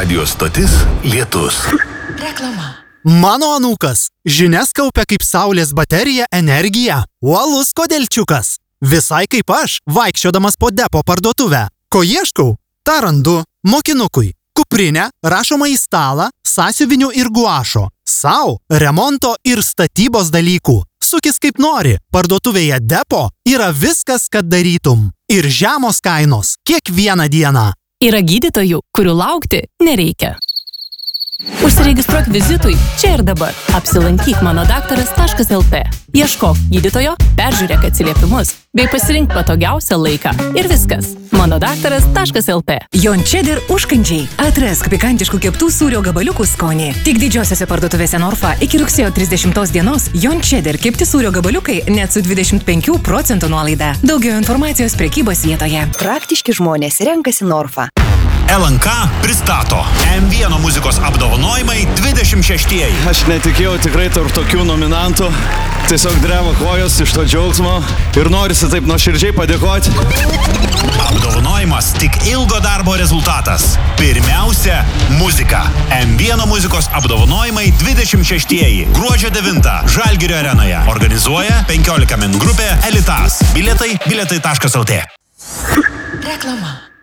Radio stotis Lietus. Reklama. Mano anūkas žinias kaupia kaip saulės baterija energiją. Uolus kodelčiukas. Visai kaip aš, vaikščiodamas po depo parduotuvę. Ko ieškau? Ta randu. Mokinukui. Kuprinę, rašomą į stalą, sąsiuvinių ir guašo. Sau, remonto ir statybos dalykų. Sukis kaip nori. Parduotuvėje depo yra viskas, kad darytum. Ir žemos kainos kiekvieną dieną. Yra gydytojų, kurių laukti nereikia. Užsiregistruok vizitui čia ir dabar. Apsilankyk manodaktaras.lt. Ieškok gydytojo, peržiūrėk atsiliepimus, bei pasirink patogiausią laiką. Ir viskas. manodaktaras.lt. Jon Cheddar užkandžiai. Atrask pikantiškų keptų sūrio gabaliukų skonį. Tik didžiosiose parduotuvėse Norfa iki rugsėjo 30 dienos Jon Cheddar kepti sūrio gabaliukai net su 25% nuolaida. Daugiau informacijos prekybos vietoje. Praktiški žmonės renkasi Norfa. LNK pristato M1 muzikos apdovanojimai 26-ieji. Aš netikėjau tikrai tarp tokių nominantų. Tiesiog dreba kojos iš to džiaugsmo ir norisi taip nuoširdžiai padėkoti. Apdovanojimas tik ilgo darbo rezultatas. Pirmiausia, muzika. M1 muzikos apdovanojimai 26-ieji. Gruodžio 9 Žalgirio arenoje. Organizuoja 15 min grupė Elitas. Bilietai bilietai.lt. Reklama.